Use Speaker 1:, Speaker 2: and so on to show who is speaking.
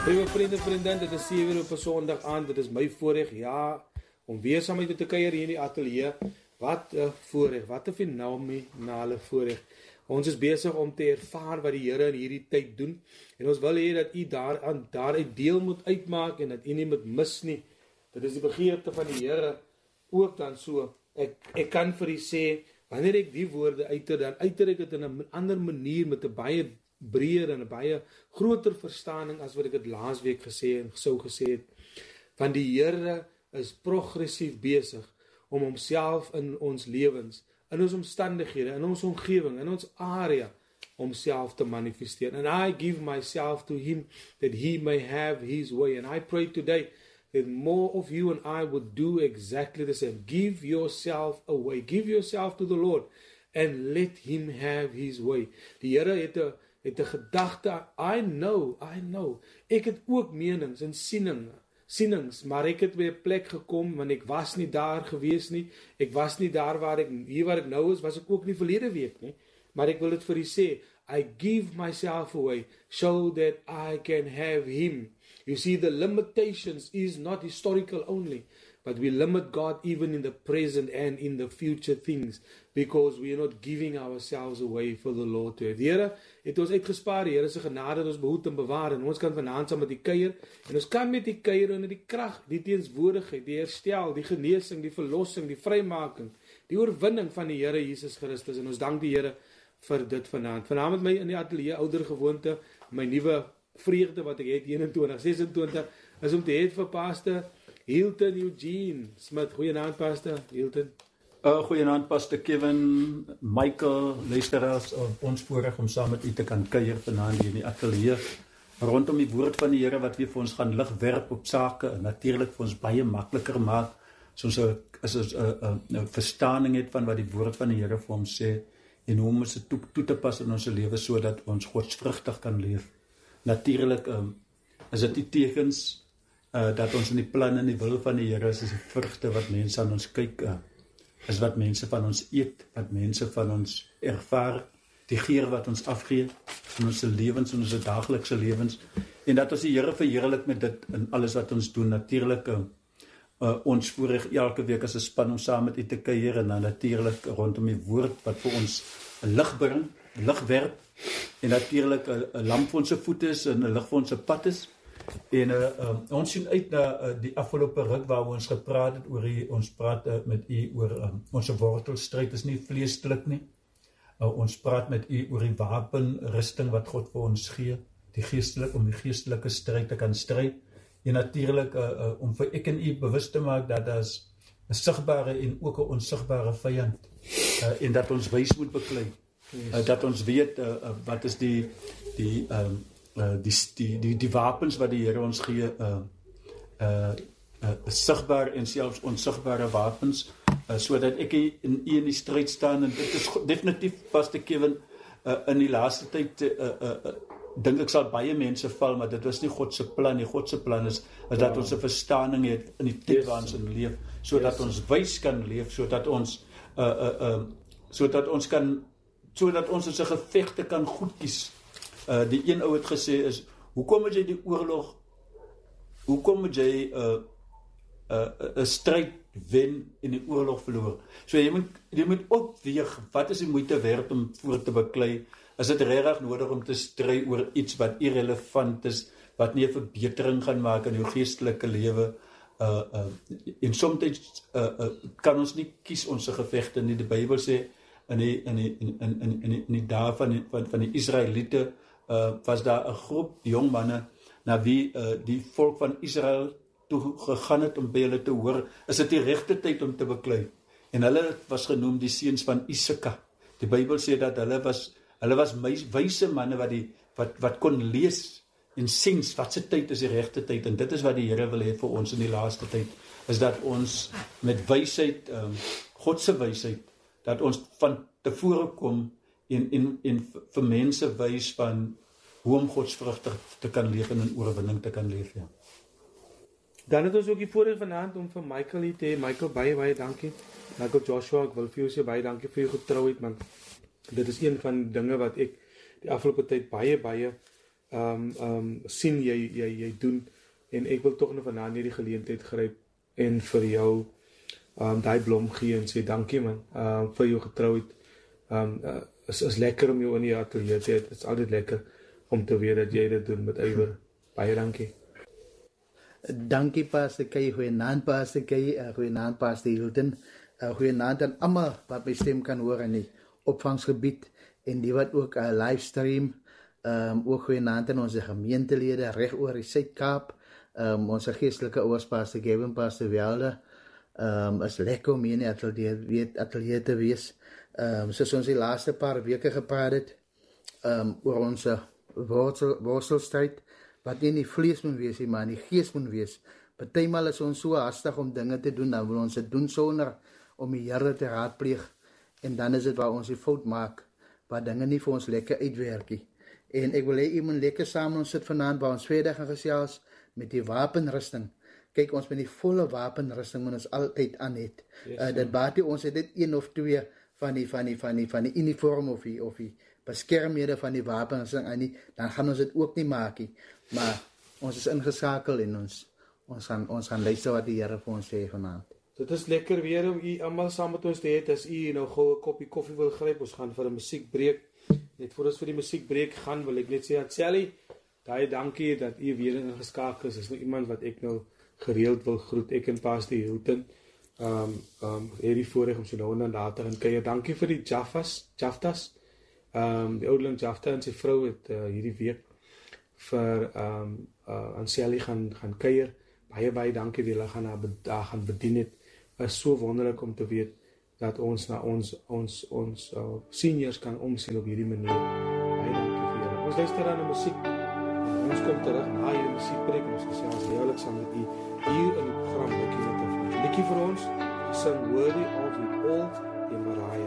Speaker 1: Liewe vriende, vriendin, dit is 7 uur op 'n Sondag aand. Dit is my voorreg, om weer saam met u te kuier hier in die ateljee. Wat 'n voorreg, wat 'n fenominale voorreg. Ons is besig om te ervaar wat die Here in hierdie tyd doen. En ons wil hê dat u daaruit deel moet uitmaak en dat u nie moet mis nie. Dit is die begeerte van die Here ook dan so. Ek kan vir u sê, wanneer ek die woorde uiter, dan uiter ek dit in 'n ander manier met 'n baie breër en 'n baie groter verstaaning as wat ek dit laasweek gesê en sou gesê het. Want die Here is progressief besig om homself in ons lewens, in ons omstandighede, in ons omgewing, in ons area, homself te manifesteer. And I give myself to him that he may have his way. And I pray today that more of you and I would do exactly the same. Give yourself away. Give yourself to the Lord and let him have his way. Die Here het 'n gedagte, I know, ek het ook menings en sienings, maar ek het by 'n plek gekom, want ek was nie daar gewees nie, ek was nie daar waar ek nou is, was ek ook nie verlede week nie, maar ek wil dit vir u sê, I give myself away, so that I can have him. You see, the limitations is not historical only, but we limit God even in the present and in the future things, because we are not giving ourselves away for the Lord to have. Die Here het ons uitgespaar, die Here se genade het ons behoed en bewaar, en ons kan vanaand saam met die kuier, en ons kan met die kuier onder die krag, die teenswoordigheid, die herstel, die genesing, die verlossing, die vrymaking, die oorwinning van die Here Jesus Christus, en ons dank die Here vir dit vanaand. Vanaand met my in die ateljee, ouder gewoonte, my nuwe vreugde wat ek het, 21, 26, is om te hê vir Pastor Hilton Eugene Smith. Goeienaand, Pastor Hilton.
Speaker 2: Goeienaand, Pastor Kevin, Michael, luisteraars, ons voorreg om saam met u te kan kuier vanaand hier in die ateljee, rondom die woord van die Here wat weer vir ons gaan lig werp op sake, en natuurlik vir ons baie makliker maak, soos ons 'n verstaaning het van wat die woord van die Here vir ons sê, en hoe om ons dit toe te pas in ons lewe, sodat ons godsvrugtig kan leef. Natuurlik is dit die tekens dat ons in die plan en die wil van die Here is die vrugte wat mense aan ons kyk, is wat mense van ons eet, wat mense van ons ervaar, die geur wat ons afgee in ons lewens, in ons daaglikse lewens, en dat ons die Here verheerlik met dit in alles wat ons doen. Natuurlik ons voorreg elke week as 'n span om saam met u te kuier, en dan natuurlik rondom die woord wat vir ons 'n lig bring, lig werp, en natuurlik 'n lamp vir ons voete is en 'n lig vir ons pad is. En ons sien uit na die afgelope ruk waar ons gepraat het oor ons praat met u oor ons wortelstryd is nie vleeslik nie. Ons praat met u oor die wapenrusting wat God vir ons gee, om die geestelike stryd te kan stry. En natuurlik om vir ek en u bewus te maak dat daar 'n sigbare en ook 'n onsigbare vyand, en dat ons wys moet beklei. Dat ons weet wat is die wapens wat die Here ons gee, sigbaar en selfs onsigbare wapens, sodat ek in die stryd staan, en dit is definitief, Pastor Kevin, in die laaste tyd, dink ek sal baie mense val, maar dit was nie God se plan nie. God se plan is dat ons 'n verstaaning het in die tyd waar ons in leef, sodat ons wys kan leef, sodat ons in sy gevegte kan goed kies. Die een ou het gesê is, hoekom moet jy die oorlog, hoekom moet jy 'n stryd wen en die oorlog verloor? So jy moet opweeg, wat is die moeite werd om voor te beklei? Is dit regtig nodig om te stry oor iets wat irrelevant is, wat nie 'n verbetering gaan maak in jou geestelike lewe? En soms kan ons nie kies ons gevegte nie. Die Bybel sê in die dae van die Israeliete was daar 'n groep jong manne na wie die volk van Israel toe gegaan het om by hulle te hoor, is dit die regte tyd om te beklei? En hulle was genoem die seuns van Isaka. Die Bybel sê dat hulle was wyse manne wat kon lees en sien wat se tyd is die regte tyd, en dit is wat die Here wil hê vir ons in die laaste tyd, is dat ons met wysheid, God se wysheid, dat ons van tevore kom en vir mense wys van hoe om godsvrugtig te kan leef en in oorwinning te kan leef. Ja.
Speaker 1: Dan het ons ook die voorreg vanaand om vir Michael hier te hê. Michael, baie dankie. Michael Joshua, ek wil vir jou sê baie dankie vir jou getrouheid, man. Dit is een van die dinge wat ek die afgelope tyd baie sien jy doen, en ek wil tog nog vanaand hierdie geleentheid gryp en vir jou daai blom gee en sê dankie man, vir jou getrouheid. Is lekker om jou in die atelier te hê. Dit is altyd lekker om te weet dat jy dit doen met ywer. Baie dankie.
Speaker 3: Dankie Pastor Kay, goeienaand Pastor Kay, goeienaand Pastor Hilton, goeienaand aan almal wat my stem kan hoor in die opvangsgebied en die wat ook livestream. Ook goeienaand aan onze gemeentelede reg oor die Suid-Kaap, onze geestelike ouers Pastor Gavin, Pastor Welde. Is lekker om hier in die atelier te wees. Soos ons die laaste paar weke gepraat het, oor ons worstelstryd, wat nie in die vlees moet wees, maar in die gees moet wees. Partymal is ons so hastig om dinge te doen, dan wil ons dit doen sonder om die Here te raadpleeg, en dan is dit waar ons die fout maak, waar dinge nie vir ons lekker uitwerk nie. En ek wil hê iemand lekker saam ons sit vanaand, waar ons verder gaan gesels met die wapenrusting. Kyk, ons met die volle wapenrusting moet ons altyd aan het. Dit baat nie, ons het dit 1 of 2 van die uniform of die beskermhede van die wapenrusting aan nie, dan gaan ons dit ook nie maak nie. Maar ons is ingeskakel en ons gaan luister wat die Here vir ons sê vanaand.
Speaker 1: Dit is lekker weer om u almal saam met ons te hê. As u nou gou 'n koppie koffie wil gryp, ons gaan vir 'n musiekbreek. Net voor ons vir die musiekbreek gaan, wil ek net sê aan Sally, baie dankie dat u weer ingeskakel is. Is nou iemand wat ek nou gereeld wil groet, ek en Pastor Hilton. Die voorreg om so nou en dan later in kuier. Dankie vir die Jaftas. Die oudeling Jafta en sy vrou het hierdie week vir aan Sally gaan kuier. Baie dankie dat julle gaan bedien het. Is so wonderlik om te weet dat ons na ons seniors kan omsien op hierdie manier. Baie dankie vir julle. Ons luister aan die musiek. Ons kom terug na hierdie musiekbreek en ons gesels heerlik saam met u hier in die program Blikkie vir ons. Sing Worthy of It All in Mariah.